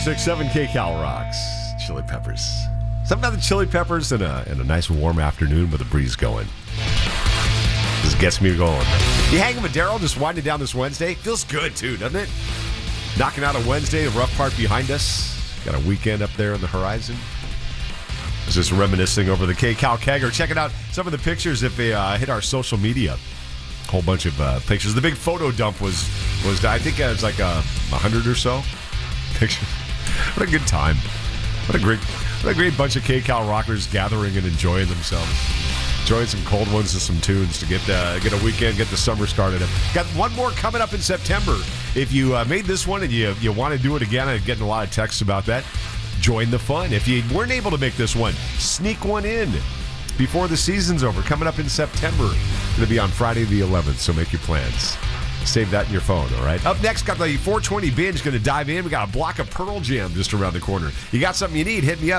96.7 KCal rocks. Chili Peppers. Something about the Chili Peppers and a nice warm afternoon with a breeze going. This gets me going. You hanging with Daryl, just winding down this Wednesday? Feels good, too, doesn't it? Knocking out a Wednesday, the rough part behind us. Got a weekend up there on the horizon. I was just reminiscing over the KCal kegger. Checking out some of the pictures if they hit our social media. A whole bunch of pictures. The big photo dump was I think it was like 100 or so pictures. What a good time. What a great bunch of KCal rockers gathering and enjoying themselves. Enjoying some cold ones and some tunes to get a weekend, get the summer started. Got one more coming up in September. If you made this one and you want to do it again, I'm getting a lot of texts about that. Join the fun. If you weren't able to make this one, sneak one in before the season's over. Coming up in September. Going to be on Friday the 11th, so make your plans. Save that in your phone, all right? Up next, got the 420 binge. Going to dive in. We got a block of Pearl Jam just around the corner. You got something you need, hit me up,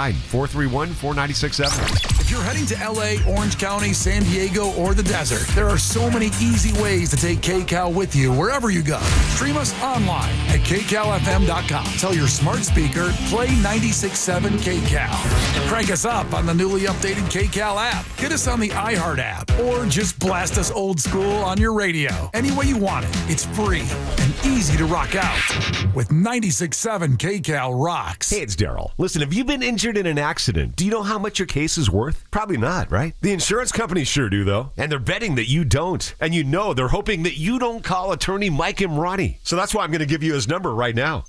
909-431-4967. If you're heading to L.A., Orange County, San Diego, or the desert, there are so many easy ways to take KCal with you wherever you go. Stream us online at kcalfm.com. Tell your smart speaker, play 96.7 KCal. Crank us up on the newly updated KCal app. Get us on the iHeart app, or just blast us old school on your radio. Any way you want it. It's free and easy to rock out with 96.7 KCal rocks. Hey, it's Daryl. Listen, have you been injured in an accident? Do you know how much your case is worth? Probably not, right? The insurance companies sure do, though. And they're betting that you don't. And you know they're hoping that you don't call attorney Mike Imrani. So that's why I'm going to give you his number right now.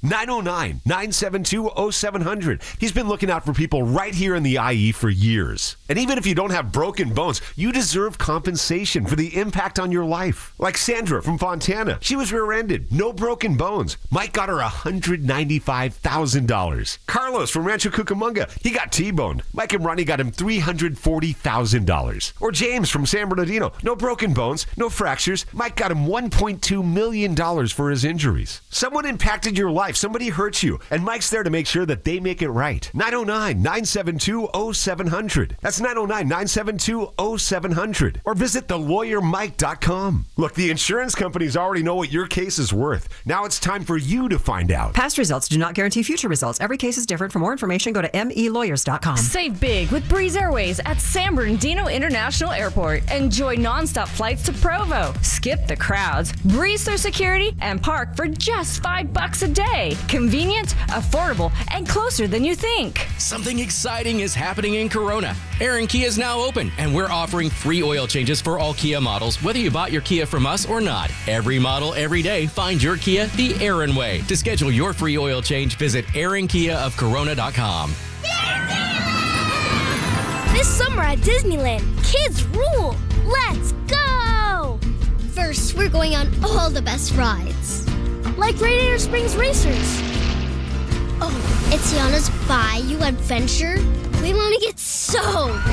909-972-0700. He's been looking out for people right here in the IE for years. And even if you don't have broken bones, you deserve compensation for the impact on your life. Like Sandra from Fontana. She was rear-ended. No broken bones. Mike got her $195,000. Carlos from Rancho Cucamonga. He got T-boned. Mike Imrani got him $340,000. Or James from San Bernardino. No broken bones. No fractures. Mike got him $1.2 million for his injuries. Someone impacted your life. Somebody hurt you. And Mike's there to make sure that they make it right. 909-972-0700. That's 909-972-0700. Or visit thelawyermike.com. Look, the insurance companies already know what your case is worth. Now it's time for you to find out. Past results do not guarantee future results. Every case is different. For more information, go to melawyers.com. Save big with Breeze Airways at San Bernardino International Airport. Enjoy nonstop flights to Provo. Skip the crowds, breeze through security, and park for just $5 a day. Convenient, affordable, and closer than you think. Something exciting is happening in Corona. Aaron Kia is now open, and we're offering free oil changes for all Kia models, whether you bought your Kia from us or not. Every model, every day. Find your Kia the Aaron way. To schedule your free oil change, visit AaronKiaofCorona.com. This summer at Disneyland, kids rule! Let's go! First, we're going on all the best rides. Like Radiator Springs Racers. Oh, it's Tiana's Bayou Adventure. We want to get soaked.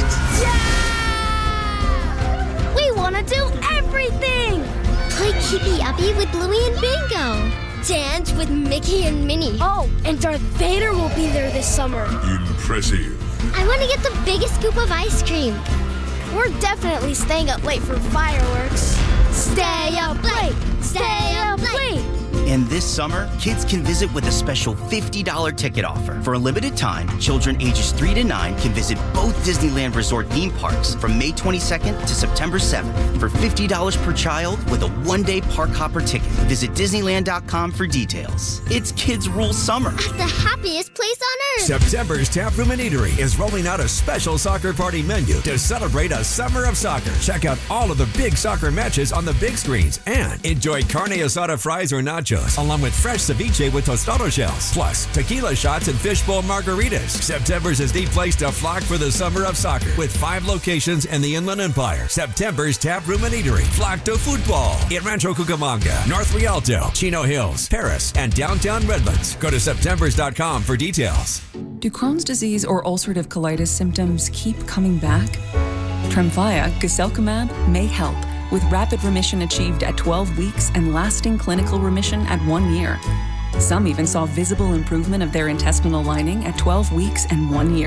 Yeah! We want to do everything! Play Keepy Uppy with Bluey and Bingo. Dance with Mickey and Minnie. Oh, and Darth Vader will be there this summer. Impressive. I want to get the biggest scoop of ice cream. We're definitely staying up late for fireworks. Stay up late! Stay up late! And this summer, kids can visit with a special $50 ticket offer. For a limited time, children ages 3 to 9 can visit both Disneyland Resort theme parks from May 22nd to September 7th for $50 per child with a one-day park hopper ticket. Visit Disneyland.com for details. It's Kids Rule Summer. At the happiest place on earth. September's Tap Room and Eatery is rolling out a special soccer party menu to celebrate a summer of soccer. Check out all of the big soccer matches on the big screens and enjoy carne asada fries or nachos, along with fresh ceviche with tostado shells, plus tequila shots and fishbowl margaritas. September's is the place to flock for the summer of soccer with 5 locations in the Inland Empire. September's Tap Room and Eatery. Flock to football in Rancho Cucamonga, North Rialto, Chino Hills, Paris, and downtown Redlands. Go to septembers.com for details. Do Crohn's disease or ulcerative colitis symptoms keep coming back? Tremfya, guselkumab, may help, with rapid remission achieved at 12 weeks and lasting clinical remission at 1 year. Some even saw visible improvement of their intestinal lining at 12 weeks and 1 year.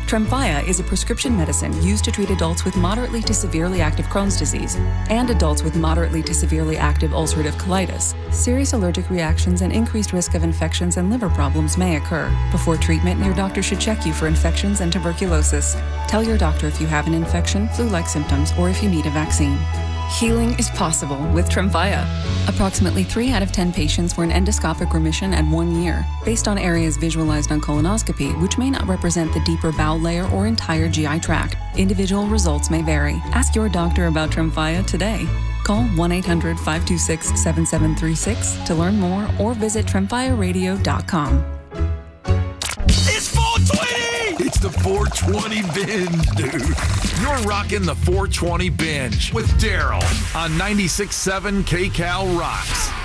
Tremfya is a prescription medicine used to treat adults with moderately to severely active Crohn's disease and adults with moderately to severely active ulcerative colitis. Serious allergic reactions and increased risk of infections and liver problems may occur. Before treatment, your doctor should check you for infections and tuberculosis. Tell your doctor if you have an infection, flu-like symptoms, or if you need a vaccine. Healing is possible with Tremfya. Approximately 3 out of 10 patients were in endoscopic remission at 1 year, based on areas visualized on colonoscopy, which may not represent the deeper bowel layer or entire GI tract. Individual results may vary. Ask your doctor about Tremfya today. Call 1-800-526-7736 to learn more or visit tremfyaradio.com. It's 420! It's the 420 binge, dude. You're rocking the 420 binge with Daryl on 96.7 KCal Rocks.